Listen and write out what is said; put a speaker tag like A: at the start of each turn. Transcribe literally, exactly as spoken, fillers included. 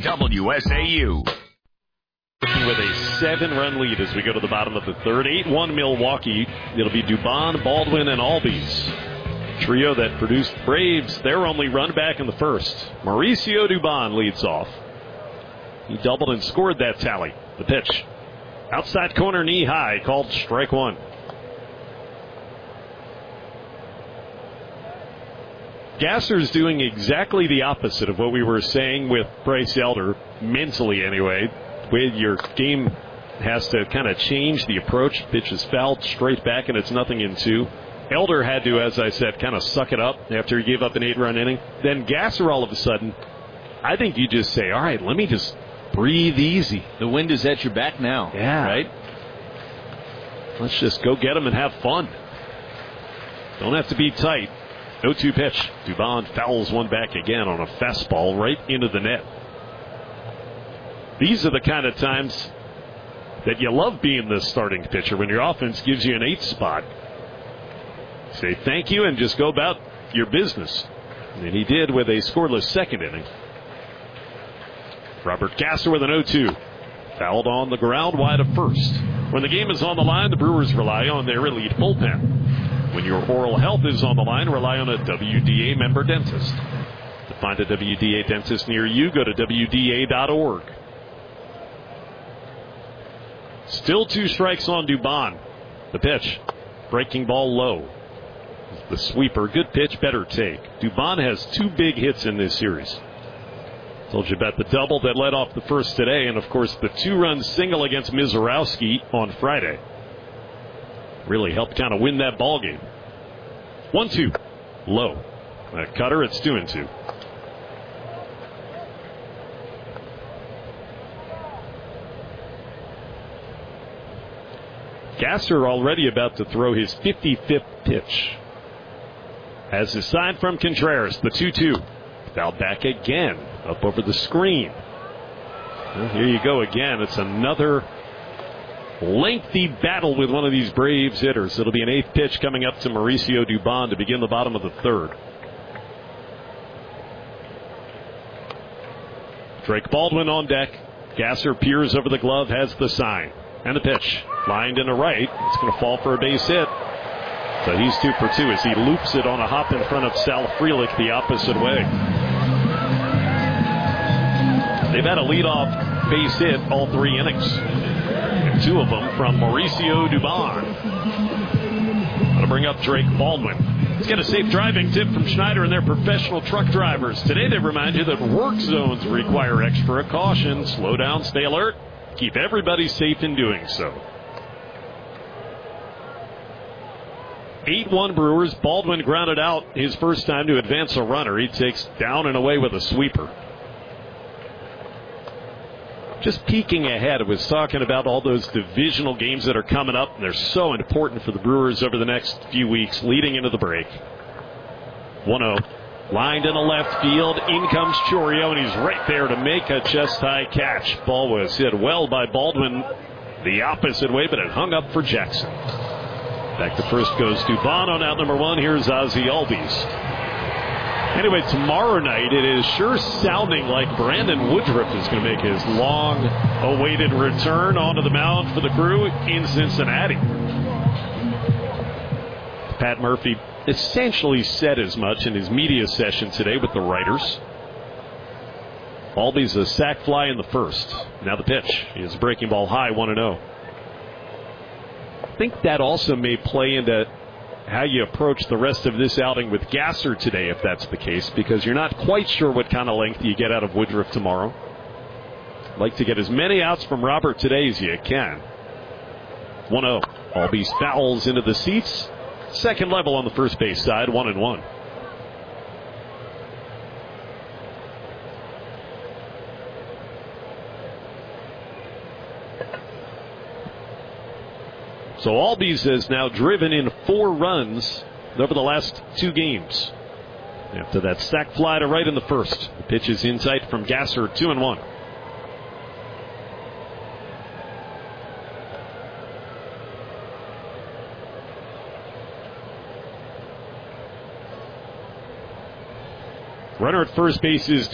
A: W S A U.
B: With a seven-run lead as we go to the bottom of the third. eight one Milwaukee. It'll be Dubon, Baldwin, and Albies. Trio that produced Braves their only run back in the first. Mauricio Dubon leads off. He doubled and scored that tally. The pitch. Outside corner, knee high, called strike one. Gasser's doing exactly the opposite of what we were saying with Bryce Elder, mentally anyway. With your game has to kind of change the approach. Pitch is fouled straight back, and it's nothing in two. Elder had to, as I said, kind of suck it up after he gave up an eight-run inning. Then Gasser, all of a sudden, I think you just say, all right, let me just breathe easy.
C: The wind is at your back now.
B: Yeah.
C: Right?
B: Let's just go get them and have fun. Don't have to be tight. oh two pitch. Dubon fouls one back again on a fastball right into the net. These are the kind of times that you love being the starting pitcher when your offense gives you an eighth spot. Say thank you and just go about your business. And he did with a scoreless second inning. Robert Gasser with an oh two. Fouled on the ground wide of first. When the game is on the line, the Brewers rely on their elite bullpen. When your oral health is on the line, rely on a W D A member dentist. To find a W D A dentist near you, go to W D A dot org. Still two strikes on Dubon. The pitch. Breaking ball low. The sweeper. Good pitch, better take. Dubon has two big hits in this series. Told you about the double that led off the first today, and of course the two-run single against Mizorowski on Friday. Really helped kind of win that ball game. One two. Low. That cutter, it's two and two. Gasser already about to throw his fifty-fifth pitch. As his sign from Contreras, the two two. Fouled back again, up over the screen. Well, here you go again. It's another lengthy battle with one of these Braves hitters. It'll be an eighth pitch coming up to Mauricio Dubon to begin the bottom of the third. Drake Baldwin on deck. Gasser peers over the glove, has the sign. And the pitch. Lined in the right. It's going to fall for a base hit. So he's two for two as he loops it on a hop in front of Sal Frelick the opposite way. They've had a leadoff base hit all three innings. And two of them from Mauricio Dubon. Going to bring up Drake Baldwin. Let's get a safe driving tip from Schneider and their professional truck drivers. Today they remind you that work zones require extra caution. Slow down, stay alert. Keep everybody safe in doing so. eight one Brewers. Baldwin grounded out his first time to advance a runner. He takes down and away with a sweeper. Just peeking ahead, I was talking about all those divisional games that are coming up, and they're so important for the Brewers over the next few weeks leading into the break. one oh. Lined in the left field. In comes Chourio, and he's right there to make a chest-high catch. Ball was hit well by Baldwin the opposite way, but it hung up for Jackson. Back to first goes Dubon on out number one. Here's Ozzie Albies. Anyway, tomorrow night it is sure sounding like Brandon Woodruff is going to make his long-awaited return onto the mound for the Crew in Cincinnati. Pat Murphy essentially said as much in his media session today with the writers. Albies a sac fly in the first. Now the pitch is breaking ball high, one and oh. I think that also may play into how you approach the rest of this outing with Gasser today, if that's the case, because you're not quite sure what kind of length you get out of Woodruff tomorrow. Like to get as many outs from Robert today as you can. one oh. Albies fouls into the seats. Second level on the first base side, one and one. So Albies has now driven in four runs over the last two games. After that sac fly to right in the first. The pitch is in tight from Gasser, two and one. Runner at first base is